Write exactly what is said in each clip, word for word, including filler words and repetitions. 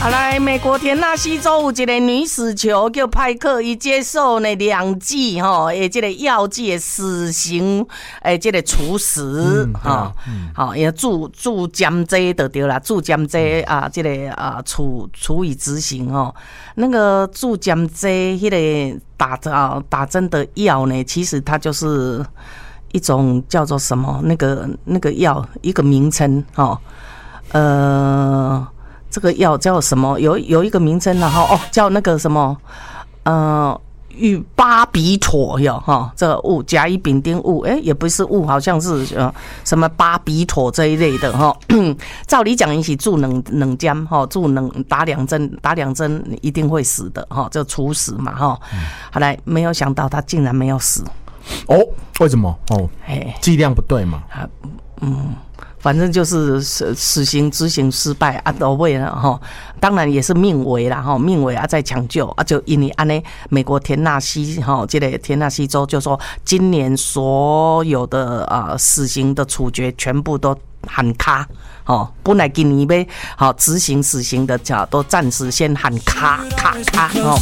啊，来，美国田纳西州有一个女死囚叫派克，伊接受呢两剂吼，诶，这个药剂的死刑，诶，这个处死哈，好，也注注监罪就对啦，注监罪啊，这个啊处处以执行哦。那个注监罪，迄个打啊打针的药呢，其实它就是一种叫做什么那个那个药一个名称哦，呃。这个药叫什么？有有一个名称，然后哦，叫那个什么，呃，与巴比妥哟，哈，这个物甲乙丙丁物，哎，也不是物，好像是呃什么巴比妥这一类的哈。照理讲，一起注冷冷浆哈，注冷打两针，打两针一定会死的哈，就处死嘛哈。后来没有想到他竟然没有死。 哦，为什么？哦，剂量不对嘛。 嗯。反正就是死死刑执行失败啊，都为了哈，当然也是命危啦哈，命危啊在抢救啊，就因为安呢，美国田纳西哈，这个田纳西州就说，今年所有的啊、呃、死刑的处决全部都喊卡哦，本来今年要好执行死刑的，都暂时先喊卡卡卡哦。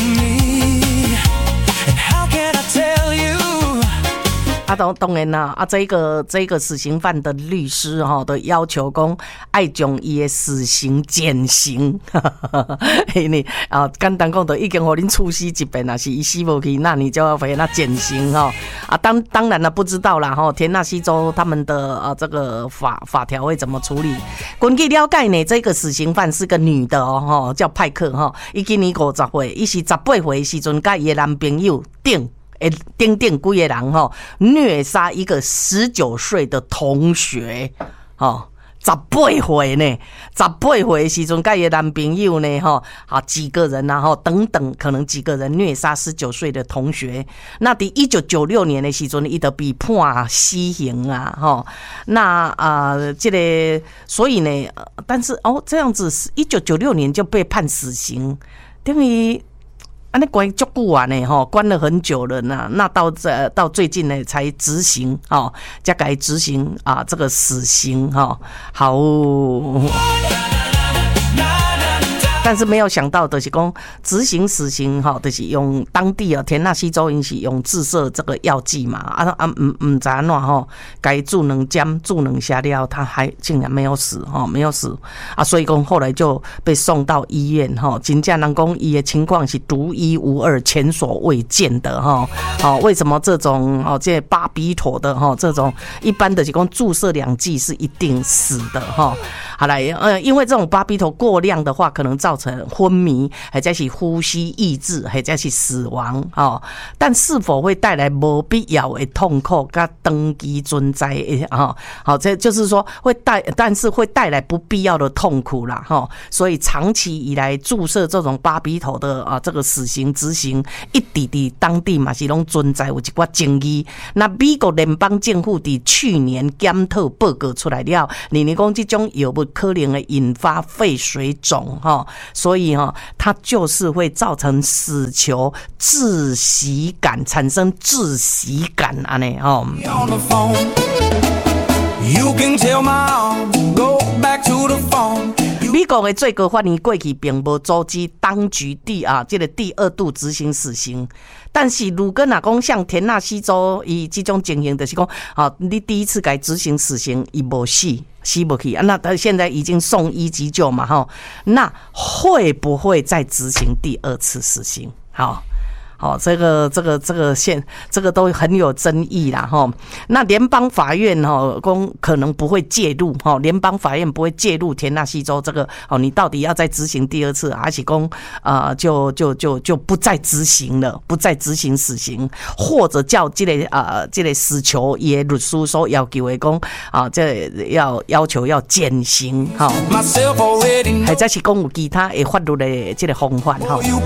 啊，当当然啦，啊，这个这个死刑犯的律师哈，都要求讲，爱将伊的死刑减刑，嘿你啊，简单讲，都已经互恁处死一遍啦，是伊死无去，那你就要给他减刑哈。啊，当当然了，不知道啦哈，田纳西州他们的啊这个法法条会怎么处理？根据了解呢，这个死刑犯是个女的哦，哈，叫派克哈，伊今年五十岁，伊是十八岁时阵，甲伊的男朋友顶。诶，顶顶几个人吼虐杀一个十九岁的同学，吼十八岁呢，十八岁的时阵，甲伊男朋友呢，吼啊几个人啊，吼等等，可能几个人虐杀十九岁的同学。那伫一九九六年的时阵，伊就被判死刑啊，吼。那啊、呃，这个所以呢，但是哦，这样子，一九九六年就被判死刑，等于。啊，那关足久啊呢，吼，关了很久了呢。那到这到最近呢，才执行，哦，才改执行啊，这个死刑，哈，好。但是没有想到的是讲执行死刑哈，就是用当地啊田纳西州因是用自设这个药剂嘛，啊啊唔唔知安怎吼，该注能浆注能下料，他还竟然没有死哈，没有死啊，所以讲后来就被送到医院哈，真正人讲伊的情况是独一无二、前所未见的哈。好，为什么这种哦这巴比妥的哈这种一般的是讲注射两剂是一定死的哈。好来呃，因为这种巴比妥过量的话，可能造成昏迷，或者是呼吸抑制，或者是死亡哦。但是否会带来没必要的痛苦跟长期存在的哈？好，这就是说会带，但是会带来不必要的痛苦啦哈。所以长期以来注射这种巴比妥的啊这个死刑执行，一直在当地嘛是拢存在有一寡争议。那美国联邦政府在去年检讨报告出来了，你你讲这种药物可能会引发肺水肿哈，所以哈，它就是会造成死囚窒息感，产生窒息感安尼哈。美国的最高法院过去并无阻止当局第啊这个第二度执行死刑，但是如果哪讲像田纳西州以这种情形，就是讲啊，你第一次该执行死刑，伊无死死不去啊，那他现在已经送医急救嘛哈，那会不会再执行第二次死刑？好。哦，这个这个这个现这个都很有争议啦哈。那联邦法院哈，公可能不会介入哈，联邦法院不会介入田纳西州这个哦，你到底要再执行第二次，还是公啊就就就就不再执行了，不再执行死刑，或者叫这个啊这个死囚也律师所要求的讲啊，这要要求要减刑哈，或者是讲有其他的法律的这个方法哈。